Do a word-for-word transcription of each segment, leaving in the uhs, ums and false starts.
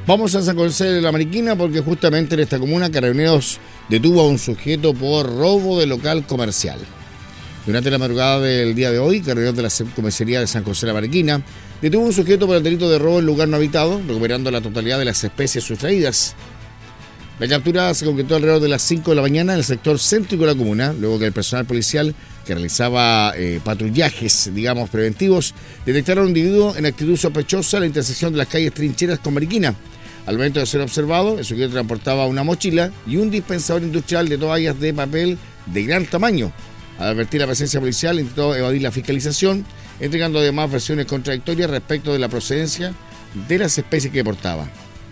Vamos a San José de la Mariquina porque justamente en esta comuna Carabineros detuvo a un sujeto por robo de local comercial. Durante la madrugada del día de hoy, Carabineros de la Comisaría de San José de la Mariquina detuvo a un sujeto por el delito de robo en lugar no habitado, recuperando la totalidad de las especies sustraídas. La captura se concretó alrededor de las cinco de la mañana en el sector céntrico de la comuna, luego que el personal policial que realizaba eh, patrullajes, digamos, preventivos, detectaron a un individuo en actitud sospechosa en la intersección de las calles Trincheras con Mariquina. Al momento de ser observado, el sujeto transportaba una mochila y un dispensador industrial de toallas de papel de gran tamaño. Al advertir la presencia policial, intentó evadir la fiscalización, entregando además versiones contradictorias respecto de la procedencia de las especies que portaba.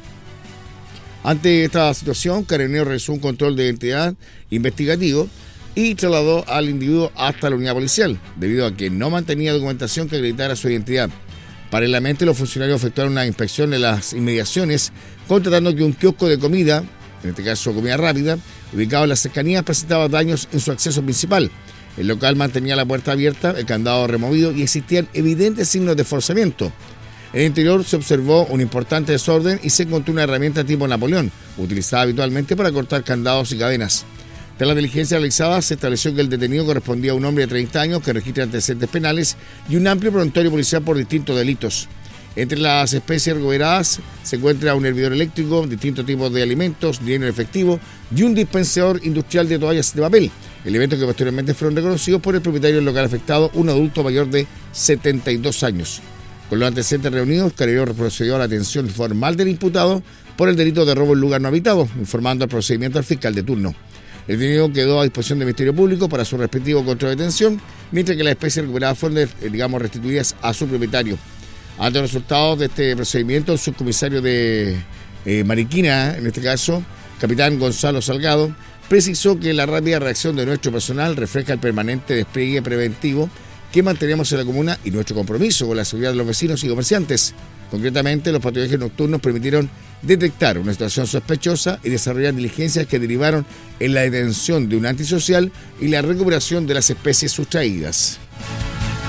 Ante esta situación, Carabineros realizó un control de identidad investigativo y trasladó al individuo hasta la unidad policial, debido a que no mantenía documentación que acreditara su identidad. Paralelamente, los funcionarios efectuaron una inspección en las inmediaciones, constatando que un kiosco de comida, en este caso comida rápida, ubicado en las cercanías, presentaba daños en su acceso principal. El local mantenía la puerta abierta, el candado removido y existían evidentes signos de forzamiento. En el interior se observó un importante desorden y se encontró una herramienta tipo Napoleón, utilizada habitualmente para cortar candados y cadenas. Tras la diligencia realizada, se estableció que el detenido correspondía a un hombre de treinta años que registra antecedentes penales y un amplio prontuario policial por distintos delitos. Entre las especies recuperadas se encuentra un hervidor eléctrico, distintos tipos de alimentos, dinero en efectivo y un dispensador industrial de toallas de papel, elementos que posteriormente fueron reconocidos por el propietario del local afectado, un adulto mayor de setenta y dos años. Con los antecedentes reunidos, Carabineros procedió a la atención formal del imputado por el delito de robo en lugar no habitado, informando el procedimiento al fiscal de turno. El detenido quedó a disposición del Ministerio Público para su respectivo control de detención, mientras que las especies recuperadas fueron, digamos, restituidas a su propietario. Ante los resultados de este procedimiento, el subcomisario de eh, Mariquina, en este caso, capitán Gonzalo Salgado, precisó que la rápida reacción de nuestro personal refleja el permanente despliegue preventivo que mantenemos en la comuna y nuestro compromiso con la seguridad de los vecinos y comerciantes. Concretamente, los patrullajes nocturnos permitieron detectar una situación sospechosa y desarrollar diligencias que derivaron en la detención de un antisocial y la recuperación de las especies sustraídas.